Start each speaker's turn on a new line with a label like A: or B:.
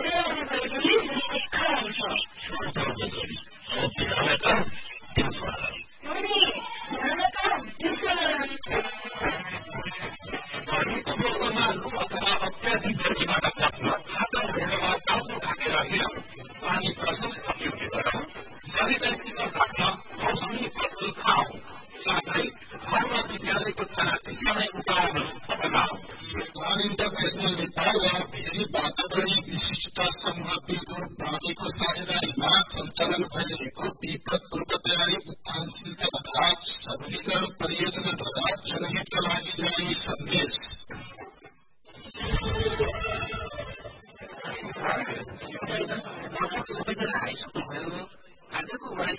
A: पानी प्रशस्त उपयोगी गरौं, शरीरसित राख्न मौसमी फल खाऊ, साथै घरमा विद्यालयको खाना त्यसमै उपायहरू अपनाऊ। इन्टरनेशनल नेपाल वा भेरी वातावरणीय विशिष्टता समूहको बाँकेको साझेदारीमा सञ्चालन भइरहेको विपद पूर्व तयारी उत्थानशीलता तथा सबलीकरण परियोजनाद्वारा जनहितका लागि जारी सन्देश।